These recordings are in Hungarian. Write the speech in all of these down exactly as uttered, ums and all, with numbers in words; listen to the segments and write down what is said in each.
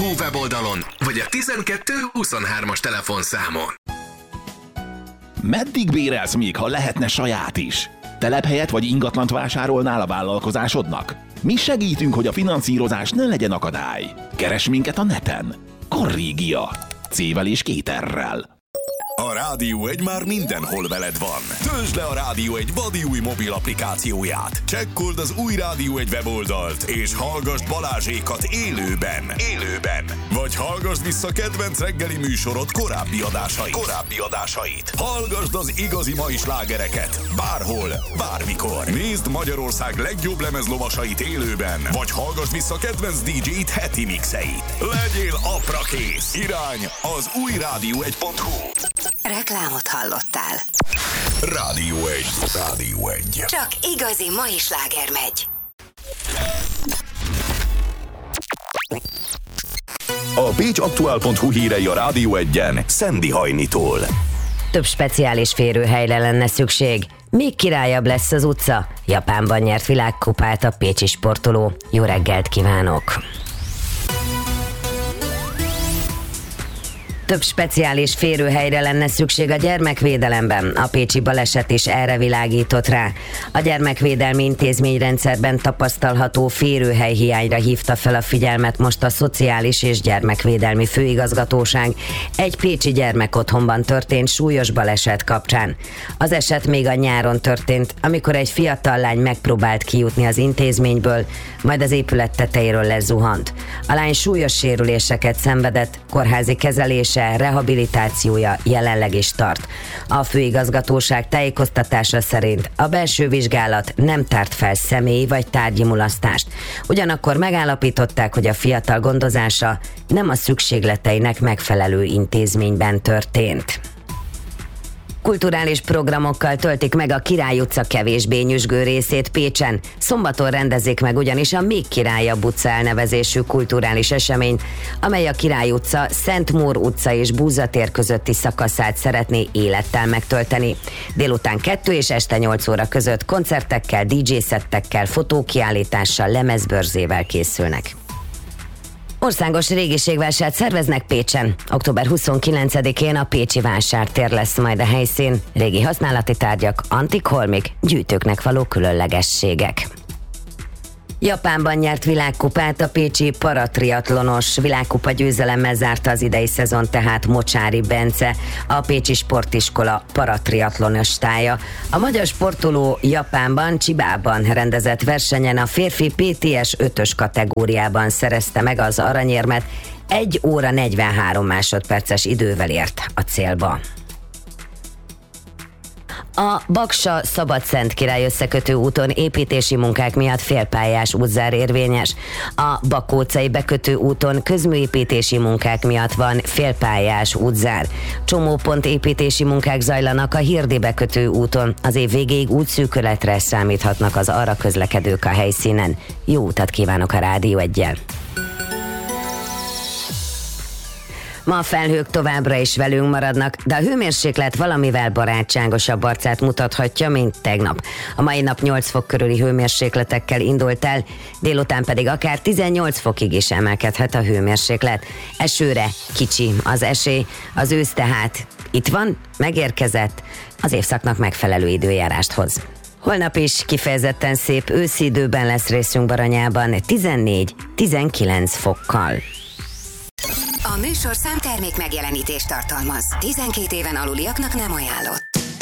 hu weboldalon, vagy a tizenkettő huszonhármas telefonszámon. Meddig bérelsz még, ha lehetne saját is? Telephelyet vagy ingatlant vásárolnál a vállalkozásodnak? Mi segítünk, hogy a finanszírozás ne legyen akadály. Keres minket a neten. Corrigia. C-vel és két R-rel. A Rádió egy már mindenhol veled van. Töltsd le a Rádió egy vadi új mobil applikációját. Csekkold az új Rádió egy weboldalt, és hallgassd Balázsékat élőben. Élőben. Vagy hallgassd vissza kedvenc reggeli műsorod korábbi adásait. Korábbi adásait. Hallgassd az igazi mai slágereket. Bárhol, bármikor. Nézd Magyarország legjobb lemezlovasait élőben. Vagy hallgassd vissza kedvenc dé dzsé-t heti mixeit. Legyél aprakész. Irány az új rádió egy pont hu. Reklámot hallottál. Rádió egy. Rádió egy. Csak igazi mai sláger megy. A pécs aktuál pont hu hírei a Rádió egyen Szendi Hajnitól. Több speciális férőhelyre lenne szükség. Még királyabb lesz az utca. Japánban nyert világkupát a pécsi sportoló. Jó reggelt kívánok! Több speciális férőhelyre lenne szükség a gyermekvédelemben. A pécsi baleset is erre világított rá. A gyermekvédelmi intézményrendszerben tapasztalható férőhely hiányra hívta fel a figyelmet most a Szociális és Gyermekvédelmi Főigazgatóság egy pécsi gyermekotthonban történt súlyos baleset kapcsán. Az eset még a nyáron történt, amikor egy fiatal lány megpróbált kijutni az intézményből, majd az épület tetejéről lezuhant. A lány súlyos sérüléseket szenvedett, kórházi kezelés rehabilitációja jelenleg is tart. A főigazgatóság tájékoztatása szerint a belső vizsgálat nem tárt fel személyi vagy tárgyi mulasztást. Ugyanakkor megállapították, hogy a fiatal gondozása nem a szükségleteinek megfelelő intézményben történt. Kulturális programokkal töltik meg a Király utca kevésbé nyüzsgő részét Pécsen. Szombaton rendezik meg ugyanis a Még Királyabb utca elnevezésű kulturális esemény, amely a Király utca, Szent Mór utca és Búza tér közötti szakaszát szeretné élettel megtölteni. Délután kettő és este nyolc óra között koncertekkel, dé dzsé-szettekkel, fotókiállítással, lemezbörzével készülnek. Országos régiségvásárt szerveznek Pécsen. október huszonkilencedikén a pécsi vásártér lesz majd a helyszín. Régi használati tárgyak, antik holmik, gyűjtőknek való különlegességek. Japánban nyert világkupát a pécsi paratriatlonos. Világkupa győzelemmel zárta az idei szezon tehát Mocsári Bence, a pécsi sportiskola paratriatlonostája. A magyar sportoló Japánban, Csibában rendezett versenyen a férfi pé té es ötös kategóriában szerezte meg az aranyérmet, egy óra negyvenhárom másodperces idővel ért a célba. A Baksa-Szabadszentkirály összekötő úton építési munkák miatt félpályás útzár érvényes. A Bakócai bekötő úton közműépítési munkák miatt van félpályás útzár. Csomópont építési munkák zajlanak a Hirdi bekötő úton. Az év végéig útszűkületre számíthatnak az arra közlekedők a helyszínen. Jó utat kívánok a Rádió eggyel! Ma a felhők továbbra is velünk maradnak, de a hőmérséklet valamivel barátságosabb arcát mutathatja, mint tegnap. A mai nap nyolc fok körüli hőmérsékletekkel indult el, délután pedig akár tizennyolc fokig is emelkedhet a hőmérséklet. Esőre kicsi az esély, az ősz tehát itt van, megérkezett, az évszaknak megfelelő időjárást hoz. Holnap is kifejezetten szép őszi időben lesz részünk Baranyában, tizennégy-tizenkilenc fokkal. A műsorszám termék megjelenítést tartalmaz. tizenkét éven aluliaknak nem ajánlott.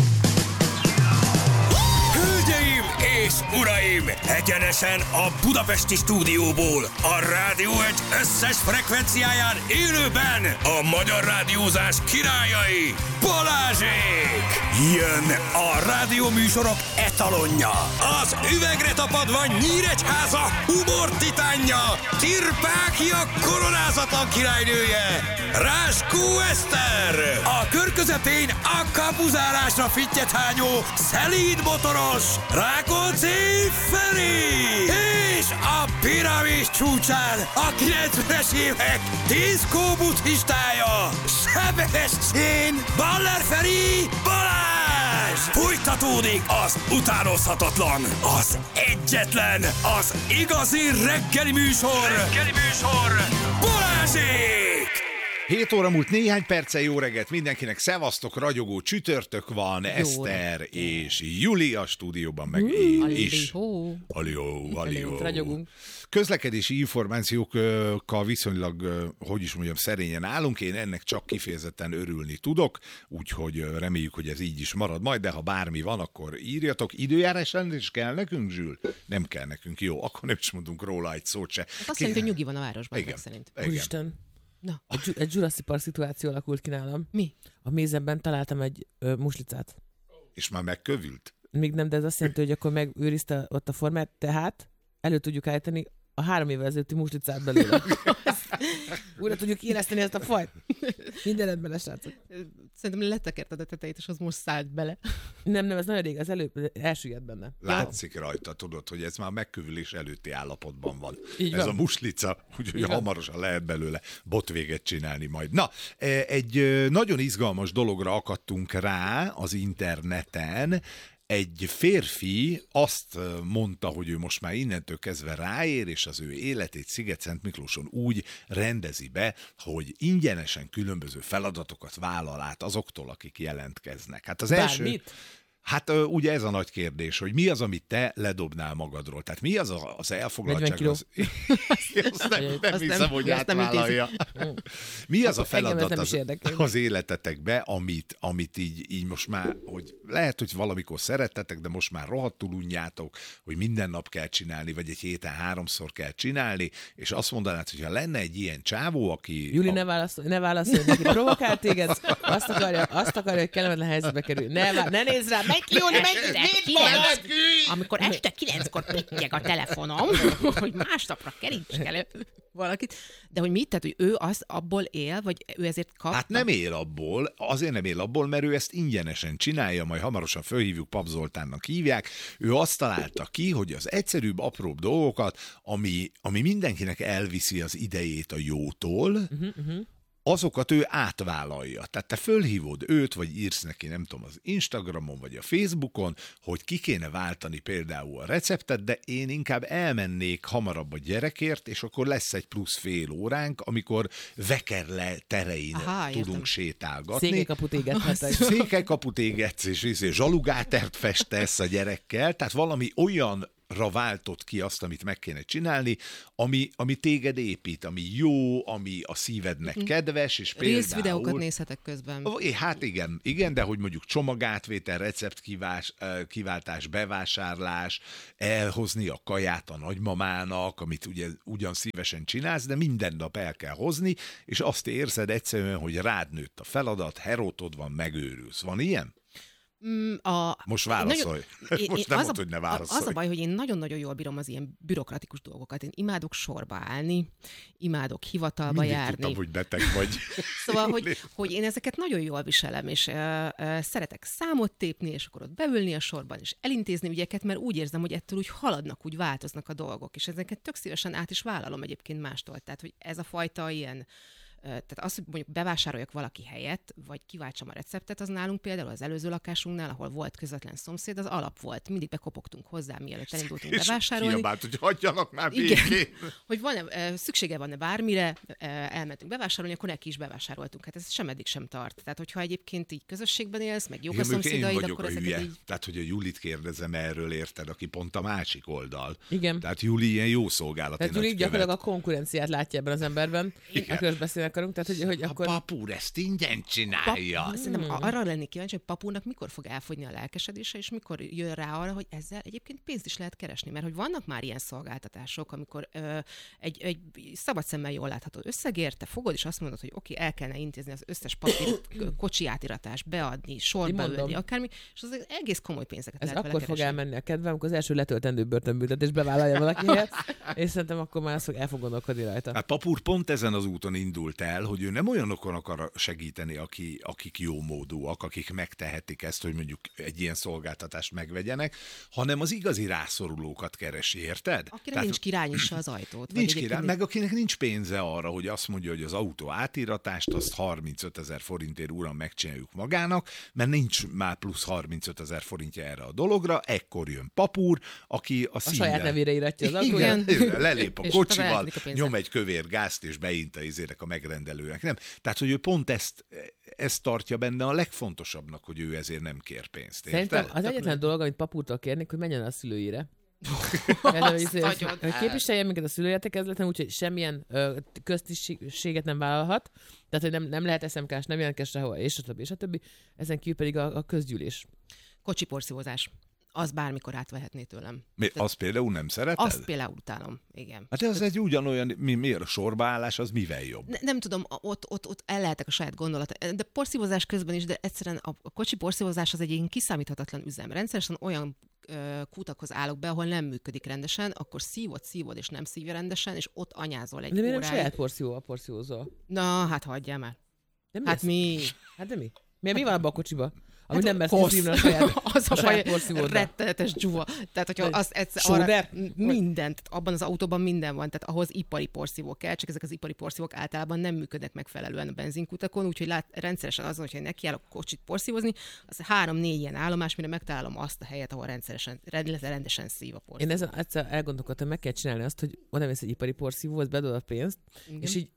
Hölgyeim és uraim! Egyenesen a budapesti stúdióból, a Rádió egy összes frekvenciáján élőben a magyar rádiózás királyai, Balázsék! Jön a rádióműsorok etalonja, az üvegre tapadva Nyíregyháza humor titánja, Tirpákia koronázatlan királynője, Ráskó Eszter! A kör közepén a kapuzárásra fittyet hányó, szelíd motoros, Rákóczi Feri! És a piramis csúcsán a kilencvenes évek diszkó buddhistája, Sebestyén Baller Feri Balázs! Balázs! Fújtatódik az utánozhatatlan, az egyetlen, az igazi reggeli műsor! Reggeli műsor! Balázsék! hét óra múlt néhány perccel, jó reggelt mindenkinek, szevasztok, ragyogó csütörtök van, jó Eszter reggelt. És Juli a stúdióban, meg én is. Alió, alió. Közlekedési információkkal viszonylag, hogy is mondjam, szerényen állunk, én ennek csak kifejezetten örülni tudok, úgyhogy reméljük, hogy ez így is marad majd, de ha bármi van, akkor írjatok. Időjárás is kell nekünk, Zsül? Nem kell nekünk, jó, akkor nem is mondunk róla egy szót se. Azt mondjuk, hogy nyugi van a városban, igen, szerint. Úristen. Na. Egy, egy Jurassic Park szituáció alakult ki nálam. Mi? A mézemben találtam egy ö, muslicát. És már megkövült? Még nem, de ez azt jelenti, hogy akkor megőrizte ott a formát, tehát elő tudjuk állítani a három évvel ezelőtti muslicát belőle. Újra tudjuk éleszteni ezt a fajt. Minden rendben lesz, srácok. Szerintem letekerted a tetejét, és az most szállt bele. Nem, nem, ez nagyon rég, az előbb elsüllyedt benne. Látszik rajta, tudod, hogy ez már megkövülés előtti állapotban van. Így ez van. a muslica, úgyhogy hamarosan lehet belőle botvéget csinálni majd. Na, egy nagyon izgalmas dologra akadtunk rá az interneten. Egy férfi azt mondta, hogy ő most már innentől kezdve ráér, és az ő életét Sziget-Szent Miklóson úgy rendezi be, hogy ingyenesen különböző feladatokat vállal át azoktól, akik jelentkeznek. Hát az Bármit? első... Hát ugye ez a nagy kérdés, hogy mi az, amit te ledobnál magadról? Tehát mi az a, az elfoglaltság? Az... azt nem, nem hiszem, nem, hogy átvállalja. Mi az a feladat az, az életetekbe, amit, amit így, így most már, hogy lehet, hogy valamikor szerettetek, de most már rohadtul unjátok, hogy minden nap kell csinálni, vagy egy héten háromszor kell csinálni, és azt mondanád, hogyha lenne egy ilyen csávó, aki... Júli, a... ne válaszolj, ne válaszolj, neki provokál téged, azt akarja, azt akarja, hogy kellemetlen helyzetbe kerül. Ne, ne nézz rá, megy ki, Júli, megy ki! Amikor este kilenckor pittyeg a telefonom, hogy másnapra keríts elő valakit, de hogy mit, tehát, hogy ő az abból él, vagy ő ezért kap? Hát nem él abból, azért nem él abból, mert ő ezt ingyenesen csinálja, majd hamarosan fölhívjuk, Pap Zoltánnak hívják. Ő azt találta ki, hogy az egyszerűbb, apróbb dolgokat, ami, ami mindenkinek elviszi az idejét a jótól, uh-huh, uh-huh. azokat ő átvállalja. Tehát te fölhívod őt, vagy írsz neki, nem tudom, az Instagramon, vagy a Facebookon, hogy ki kéne váltani például a receptet, de én inkább elmennék hamarabb a gyerekért, és akkor lesz egy plusz fél óránk, amikor Vekerle terein Aha, tudunk értem. sétálgatni. Székelykaput égethettek. Székelykaput égetsz, és, és zsalugátert festesz a gyerekkel, tehát valami olyan ra váltott ki azt, amit meg kéne csinálni, ami, ami téged épít, ami jó, ami a szívednek kedves, és például... Részvideókat nézhetek közben. Hát igen, igen, de hogy mondjuk csomagátvétel, receptkivás, kiváltás, bevásárlás, elhozni a kaját a nagymamának, amit ugye ugyan szívesen csinálsz, de minden nap el kell hozni, és azt érzed egyszerűen, hogy rád nőtt a feladat, herótod van, megőrülsz. Van ilyen? A, Most válaszolj. Nagyon, Most nem mondd, hogy ne válaszolj. Az a baj, hogy én nagyon-nagyon jól bírom az ilyen bürokratikus dolgokat. Én imádok sorba állni, imádok hivatalba Mindig járni. Tudtam, hogy beteg vagy. Szóval, hogy, hogy én ezeket nagyon jól viselem, és uh, uh, szeretek számot tépni, és akkor ott beülni a sorban, és elintézni ügyeket, mert úgy érzem, hogy ettől úgy haladnak, úgy változnak a dolgok, és ezeket tök szívesen át is vállalom egyébként mástól. Tehát, hogy ez a fajta ilyen tehát az, hogy mondjuk bevásároljak valaki helyett, vagy kiváltsam a receptet, az nálunk például az előző lakásunknál, ahol volt közvetlen szomszéd, az alap volt. Mindig bekopogtunk hozzá, mielőtt elindultunk bevásárolni. Kiabált, hogy hagyjanak már végén. Hogy van-e, szüksége van-e bármire, elmentünk bevásárolni, akkor neki is bevásároltunk. Hát ez sem eddig sem tart. Tehát, hogyha egyébként így közösségben élsz, meg jók a szomszédaid, akkor ezeket így... Tehát, hogy a Julit kérdezem erről, érted, aki pont a másik oldal. Igen. Tehát Juli ilyen jó szolgálati Tehát Juli gyakorlatilag a konkurenciát látja ebben az emberben. Akkor beszélnek akarunk, tehát hogy, hogy akkor... A papúr ezt ingyen csinálja. Pap, szerintem arra lennék kíváncsi, hogy papúrnak mikor fog elfogyni a lelkesedése, és mikor jön rá arra, hogy ezzel egyébként pénzt is lehet keresni, mert hogy vannak már ilyen szolgáltatások, amikor ö, egy, egy szabad szemmel jól látható összegért, te fogod, és azt mondod, hogy oké, okay, el kellene intézni az összes papír, kocsi átiratás, beadni, sorba ülni, akármi, és az egész komoly pénzeket ez lehet akkor vele fog keresni. elmenni a kedvem, amikor az első letöltendő börtönbüntetést bevállalja valaki helyet, és szerintem akkor már azt fog el fog gondolkodni rajta. Hát papúr pont ezen az úton indult el, hogy ő nem olyanokon akar segíteni, aki, akik jó módúak, akik megtehetik ezt, hogy mondjuk egy ilyen szolgáltatást megvegyenek, hanem az igazi rászorulókat keresi, érted? Akire Tehát, nincs kirányissa az ajtót. Nincs király, meg akinek nincs pénze arra, hogy azt mondja, hogy az autó átíratást, azt harmincötezer forintért uram megcsináljuk magának, mert nincs már plusz harmincötezer forintja erre a dologra, ekkor jön papúr, aki a, a színnel... saját nevére iratja az autóját. Igen, lelép a kocsival, nyom egy kövér gázt, és beint a izérek a megrendelőnek. Nem? Tehát, hogy ő pont ezt, ezt tartja benne a legfontosabbnak, hogy ő ezért nem kér pénzt. Szerintem az egyetlen dolog, amit papúrtól kérnék, hogy menjen a szülőire. Képviselje minket a szülőértekezleten, úgyhogy semmilyen ö, köztisztséget nem vállalhat, tehát hogy nem, nem lehet es em ká-s, nem jelentkezz sehol, és a többi, és a többi. Ezen kívül pedig a, a közgyűlés. Kocsi porszívózás. Az bármikor átvehetné tőlem. Mi, azt például nem szereted? Azt például utálom, igen. Hát ez egy ugyanolyan, mi, miért a sorbaállás, az mivel jobb? Ne, nem tudom, ott, ott, ott el lehetek a saját gondolat. De porszívózás közben is, de egyszerűen a, a kocsi porszívózás az egy ilyen kiszámíthatatlan üzem. Rendszeresen olyan ö, kutakhoz állok be, ahol nem működik rendesen, akkor szívod, szívod, és nem szívja rendesen, és ott anyázol egy de óráig. De miért saját porszívóval porszívózol? Na, hát hagyjál már. De hát mi? Hát de mi? Mi, mi van abban a kocsiban? Amit Hát nem mersz szívni a saját, az a, a saját porszívóddal. Rettenetes dzsuva. Tehát, hogyha az egyszer arra, mindent, abban az autóban minden van, tehát ahhoz ipari porszívó kell, csak ezek az ipari porszívók általában nem működnek megfelelően a benzinkutakon, úgyhogy lát, rendszeresen azon, hogyha nekiállok kocsit porszívozni, az három-négy ilyen állomás, mire megtalálom azt a helyet, ahol rendszeresen, rendesen szív a porszívó. Én ezen egyszer elgondolkodtam, meg kell csinálni azt, hogy oda mész egy ipari porszívóhoz, bedod a pénzt, igen. És így